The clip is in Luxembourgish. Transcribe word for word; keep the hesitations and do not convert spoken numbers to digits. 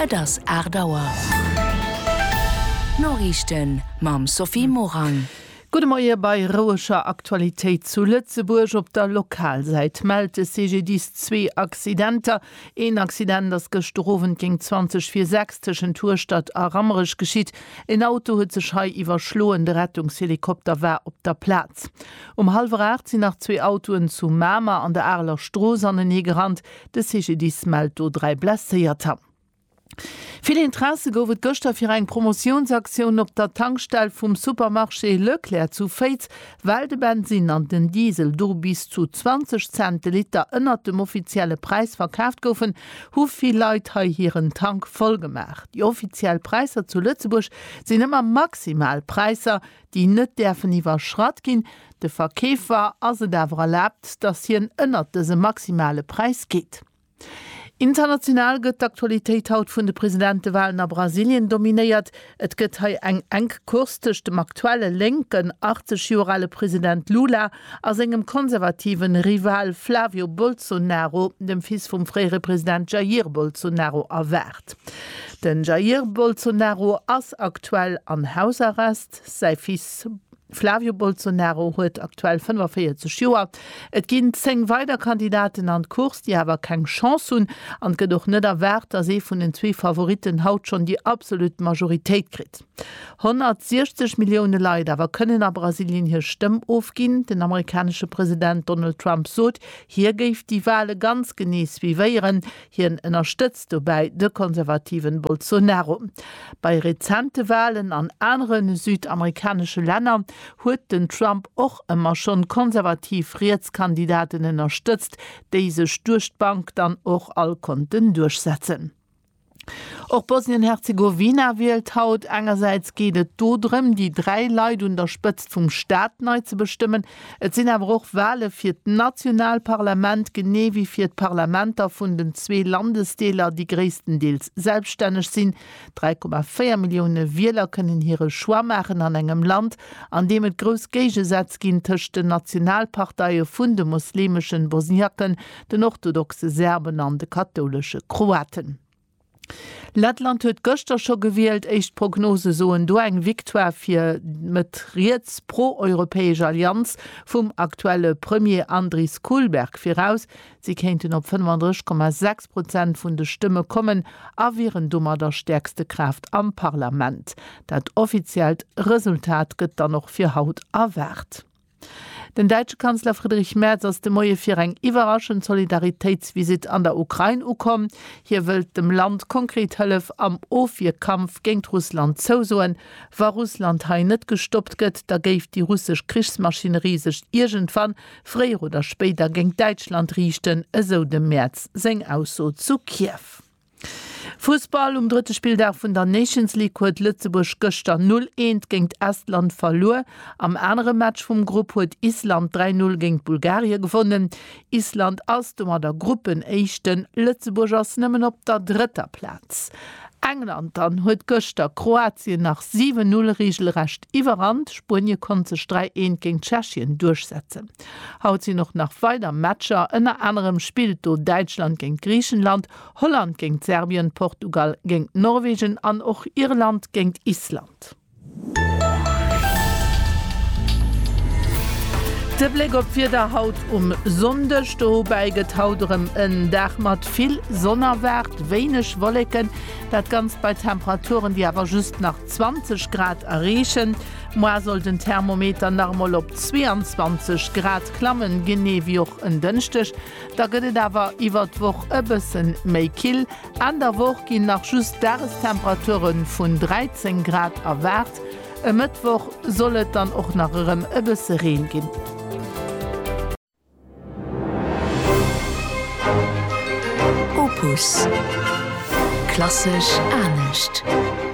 et ass Erdauer. Norrichten mam Sophie Morang. Gute Morgen bei roischer Aktualität zu Lützeburg op der Lokalseite meldete C G dis zwei Akcidenter. Ein Akcident, das gestorben ging zwanzig vier sechs zwischen Tourstadt a Rammerisch geschieht. Ein Auto hat sich überschlagen, der Rettungshelikopter war op der Platz. Um halb acht sind nach zwei Autos zu Mama an der Erler Straße an den Nähe gerannt. Der C G dis meldete drei Blessierte. Viele Interesse gowet Göster fir eng Promotionsaktion op der Tankstelle vum Supermarché Leclerc zu Feiz, weil de Benzin an den Diesel do bis zu zwanzig Cent Liter ënner dem offizielle Preis verkauft goufen, hu viel Leiit ha hireieren Tank vollgemacht. Die offiziell Preiser zu Lützeburg sind immer Maximalpreiser, die net derfen iwwer Schrat gin. De Verkäfer also dawer erlaubt, dass hier ënner dese maximale Preis geht. International gëtt d'Aktualitéit haut vun de Präsidentewahlen a Brasilien dominiert. Et gëtt hai eng eng kurstech dem aktuelle linken achtzig-jährige Präsident Lula as engem konservativen Rival Flavio Bolsonaro, dem Fils vum frére Präsident Jair Bolsonaro, erwärt. Den Jair Bolsonaro ass aktuell an Hausarrest, sei Fils Flavio Bolsonaro huet aktuell fünfundvierzig Joer. Et ginn zeng weiter Kandidaten an Kurs, die awer keng Chance hun an gedoch net erwert, dass e vun den zwei Favoriten haut schon die absolute Majoritéit krit. hundertsechzig Millionen Leiit awer kënnen a Brasilien hier Stimm aufginn. Den amerikanische Präsident Donald Trump sot, hier geif die Wale ganz genees wie weieren, hier unterstützt dabei de konservativen Bolsonaro. Bei rezente Wahlen an anderen südamerikanische Länder huet den Trump och immer schon konservativ Rechtskandidaten unterstützt, diese Sturchtbank dann auch all konnten durchsetzen. Auch Bosnien-Herzegowina wählt haut. Einerseits geht es darum, die drei Leute unterstützt vom Staat neu zu bestimmen. Es sind aber auch Wahlen für das Nationalparlament, genau wie für die Parlamenter von den zwei Landesdelen, die größtenteils selbstständig sind. drei Komma vier Millionen Wähler können ihre Schwa machen an einem Land, an dem es groß Gegensätze gibt zwischen den Nationalparteien von den muslimischen Bosniaken, den orthodoxen Serben und den katholischen Kroaten. Lettland huet Göster schon gewählt, echt Prognose soen do eng Viktoire fir mit Riets pro-europäische Allianz vum aktuelle Premier Andris Kohlberg voraus. Sie kennten op fünfunddreißig Komma sechs Prozent vun de Stimme kommen, a wären dummer der stärkste Kraft am Parlament. Dat offiziell Resultat gëtt dann noch fir Haut erwart. Den deutsche Kanzler Friedrich Merz aus dem Moje fir eng iwwerraschend Solidaritätsvisit an der Ukraine ukom. Hier wëlt dem Land konkret hëllef am Ofir-Kampf gegen Russland zousoen. War Russland hai net gestoppt gëtt, da geif die russsisch Kriegsmaschinerie sech irgendwann fréier oder später gegen Deutschland richten, eso dem März seng ausso zu Kiew. Fußball um dritte Spieltag von der Nations League huet Lützeburg gëster null eins gegen Estland verloren. Am anderen Match vom Gruppe huet Island drei null gegen Bulgarien gewonnen. Island ass dummer der Gruppenechten, Lützeburg ass nëmmen op der dritter Platz. England dann huet gëster Kroatien nach sieben null regelrecht iwwerrand. Spanien konnte sich drei eins gegen Tschechien durchsetzen. Haut sie noch nach weiter Matcher. Ënner anderem spielt do Deutschland gegen Griechenland, Holland gegen Serbien, Portugal gegen Norwegen an och Irland gegen Island. De Blick op fir der Haut um Sondech do beigethauderem en Dach mat vill Sonnerwert, wenigch Wollecken, dat ganz bei Temperaturen, die awer just nach zwanzig Grad errechen. Moa soll den Thermometer normal op zweiundzwanzig Grad klammen, gene wie och en dënchtech. Da gëtt awer iwwer d'woch e bëssen méi kill. An der Woch ginn nach just Jahrestemperaturen vun dreizehn Grad erwart. E Mittwoch sollet dann och nach ëm e bësse Reen ginn. Opus. Klassisch ernst.